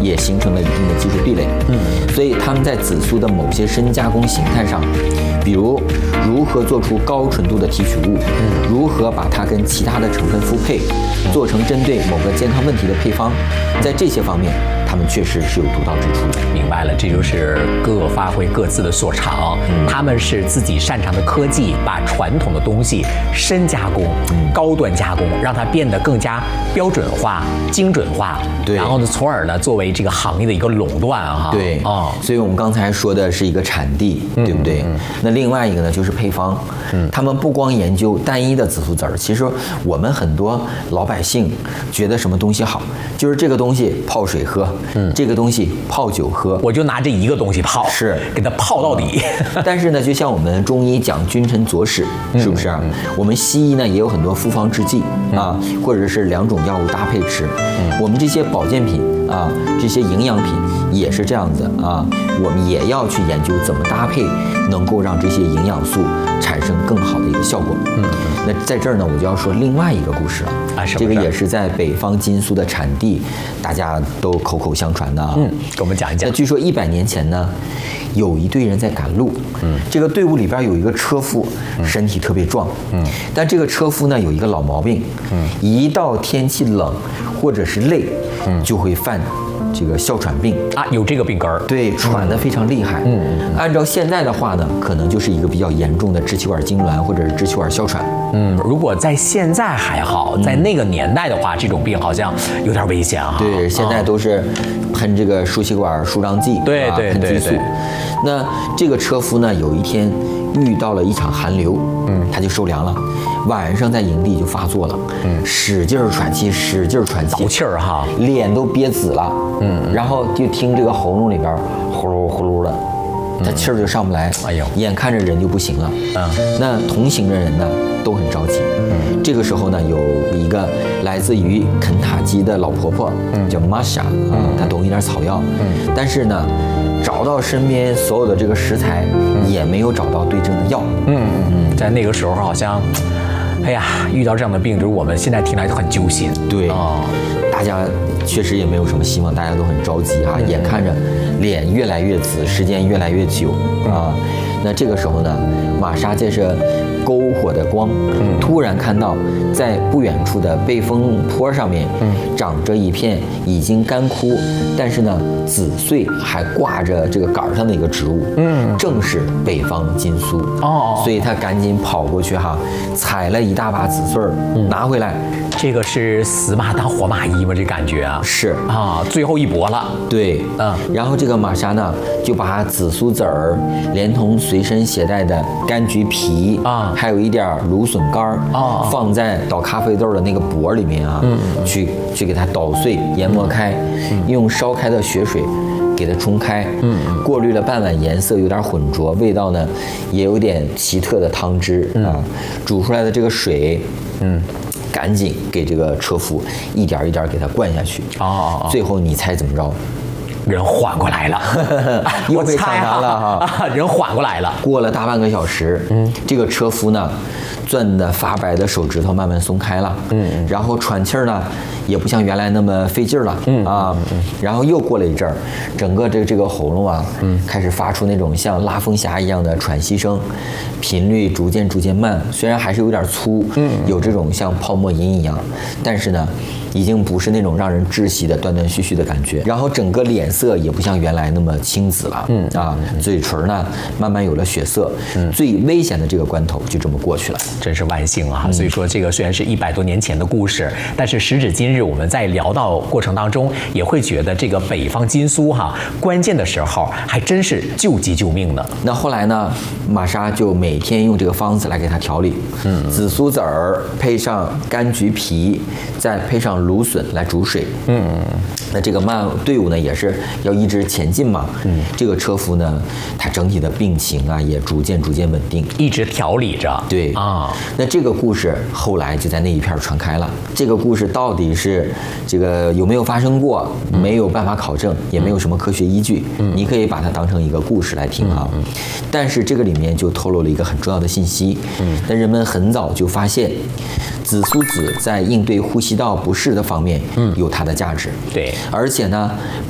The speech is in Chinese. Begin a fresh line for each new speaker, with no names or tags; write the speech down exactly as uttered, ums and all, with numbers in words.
也形成了一定的技术壁垒。嗯，所以他们在紫苏的某些深加工形态上，比如如何做出高纯度的提取物，嗯，如何把它跟其他的成分复配，做成针对某个健康问题的配方，在这些方面，他们确实是有独到之处的。
明白了，这就是各发挥各自的所长。嗯，他们是自己擅长的科技，把传统的东西深加工、嗯、高端加工，让它变得更加标准化、精准化。
对，
然后呢，从而呢，作为这个行业的一个垄断啊。
对啊、哦，所以我们刚才说的是一个产地，嗯、对不对？嗯、那另外一个呢，就是配方。嗯，他们不光研究单一的紫苏籽儿，其实我们很多老百姓觉得什么东西好，就是这个东西泡水喝，嗯，这个东西泡酒喝，
我就拿这一个东西泡，
是
给它泡到底。
嗯、但是呢，就像我们中医讲君臣佐使，是不是啊？嗯嗯、我们西医呢也有很多复方制剂啊，嗯、或者是两种药物搭配吃。嗯、我们这些保健品啊，这些营养品也是这样子啊，我们也要去研究怎么搭配，能够让这些营养素产生更好的一个效果。嗯，那在这儿呢，我就要说另外一个故事了啊，这个也是在北方金苏的产地，大家都口口相传的啊。
嗯，给我们讲一讲。
那据说一百年前呢，有一队人在赶路，嗯，这个队伍里边有一个车夫，身体特别壮，嗯，但这个车夫呢有一个老毛病，嗯，一到天气冷或者是累，嗯，就会犯这个哮喘病
啊，有这个病根儿，
对，喘得非常厉害。嗯，按照现在的话呢，可能就是一个比较严重的支气管痉挛或者是支气管哮喘。
嗯，如果在现在还好，在那个年代的话，这种病好像有点危险啊。
对，现在都是喷这个输气管舒张剂，
对对
对，喷激素。那这个车夫呢，有一天遇到了一场寒流，嗯，他就受凉了，晚上在营地就发作了，嗯，使劲儿喘气，使劲儿喘气，
倒气儿哈，
脸都憋紫了，嗯，然后就听这个喉咙里边呼噜呼噜的，他气儿就上不来，哎呦，眼看着人就不行了，嗯，那同行的人呢都很着急，嗯，这个时候呢，有一个来自于肯塔基的老婆婆，嗯，叫玛莎，啊，她懂一点草药，嗯，但是呢，找到身边所有的这个食材，也没有找到对症的药，
嗯嗯，在那个时候好像，哎呀，遇到这样的病，就是我们现在听来就很揪心，
对，哦，大家确实也没有什么希望，大家都很着急啊，眼看着脸越来越紫，时间越来越久啊，那这个时候呢，玛莎借着篝火的光，嗯，突然看到在不远处的背风坡上面，嗯，长着一片已经干枯，但是呢籽穗还挂着这个杆上的一个植物，嗯，正是北方金苏哦，所以他赶紧跑过去哈，采了一大把籽穗儿，嗯，拿回来。
这个是死马当活马医吗？这感觉啊，
是
啊，最后一搏了。
对，嗯，然后这个玛莎呢，就把紫苏籽儿连同随身携带的柑橘皮啊，还有一点芦笋干儿啊，放在倒咖啡豆的那个钵里面啊，嗯，去去给它捣碎、研磨开，嗯，用烧开的血水给它冲开，嗯，过滤了半碗，颜色有点混浊，味道呢也有点奇特的汤汁啊，煮出来的这个水，嗯。赶紧给这个车夫一点一点给他灌下去哦，最后你猜怎么着？
人缓过来了，
又被抢答了哈、
啊！人缓过来了。
过了大半个小时，嗯，这个车夫呢，攥得发白的手指头慢慢松开了，嗯，然后喘气儿呢，也不像原来那么费劲儿了，嗯啊，然后又过了一阵儿，整个这个这个喉咙啊，嗯，开始发出那种像拉风匣一样的喘息声，频率逐渐逐渐慢，虽然还是有点粗，嗯，有这种像泡沫音一样，但是呢，已经不是那种让人窒息的断断续续的感觉，然后整个脸色也不像原来那么青紫了，嗯啊，嘴唇呢慢慢有了血色，嗯，最危险的这个关头就这么过去了，
真是万幸啊！所以说这个虽然是一百多年前的故事，但是时至今日，我们在聊到过程当中，也会觉得这个北方金苏哈，关键的时候还真是救急救命的。
那后来呢，玛莎就每天用这个方子来给他调理，嗯，紫苏籽儿配上柑橘皮，再配上芦笋来煮水，嗯，那这个慢队伍呢也是要一直前进嘛，嗯，这个车夫呢，他整体的病情啊也逐渐逐渐稳定，
一直调理着，
对啊。那这个故事后来就在那一片传开了。这个故事到底是这个有没有发生过，没有办法考证，也没有什么科学依据，嗯，你可以把它当成一个故事来听啊。嗯，但是这个里面就透露了一个很重要的信息，嗯，那人们很早就发现，紫苏籽在应对呼吸道不适的方面，嗯，有它的价值，
对，
而且呢。